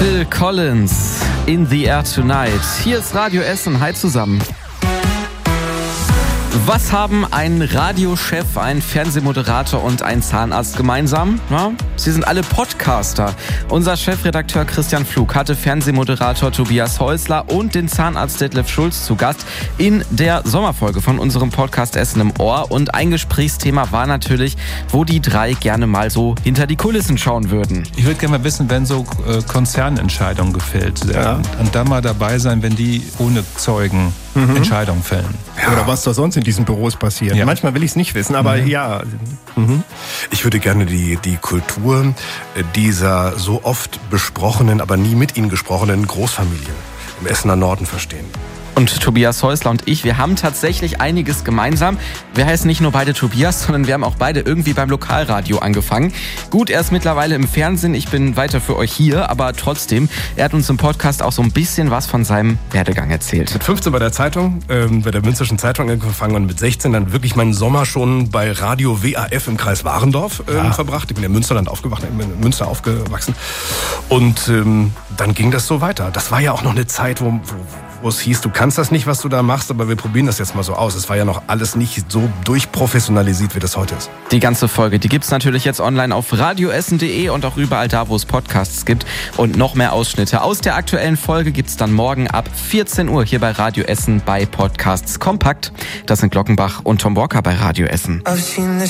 Phil Collins, In the Air Tonight. Hier ist Radio Essen. Hi zusammen. Was haben ein Radiochef, ein Fernsehmoderator und ein Zahnarzt gemeinsam? Na, sie sind alle Podcaster. Unser Chefredakteur Christian Pflug hatte Fernsehmoderator Tobias Häusler und den Zahnarzt Detlef Schulz zu Gast in der Sommerfolge von unserem Podcast Essen im Ohr. Und ein Gesprächsthema war natürlich, wo die drei gerne mal so hinter die Kulissen schauen würden. Ich würde gerne mal wissen, wenn so Konzernentscheidungen gefällt werden und da mal dabei sein, wenn die ohne Zeugen Entscheidungen fällen. Ja. Oder was da sonst in diesen Büros passiert. Ja. Manchmal will ich es nicht wissen, aber ja. Ich würde gerne die Kultur dieser so oft besprochenen, aber nie mit ihnen gesprochenen Großfamilien im Essener Norden verstehen. Und Tobias Häusler und ich, wir haben tatsächlich einiges gemeinsam. Wir heißen nicht nur beide Tobias, sondern wir haben auch beide irgendwie beim Lokalradio angefangen. Gut, er ist mittlerweile im Fernsehen, ich bin weiter für euch hier, aber trotzdem, er hat uns im Podcast auch so ein bisschen was von seinem Werdegang erzählt. Mit 15 bei der Zeitung, bei der Münsterschen Zeitung angefangen und mit 16 dann wirklich meinen Sommer schon bei Radio WAF im Kreis Warendorf verbracht. Ich bin in Münsterland aufgewachsen, in Münster aufgewachsen. Und dann ging das so weiter. Das war ja auch noch eine Zeit, wo es hieß, du kannst das nicht, was du da machst, aber wir probieren das jetzt mal so aus. Es war ja noch alles nicht so durchprofessionalisiert, wie das heute ist. Die ganze Folge, die gibt's natürlich jetzt online auf radioessen.de und auch überall da, wo es Podcasts gibt. Und noch mehr Ausschnitte aus der aktuellen Folge gibt's dann morgen ab 14 Uhr hier bei Radio Essen bei Podcasts Kompakt. Das sind Glockenbach und Tom Walker bei Radio Essen.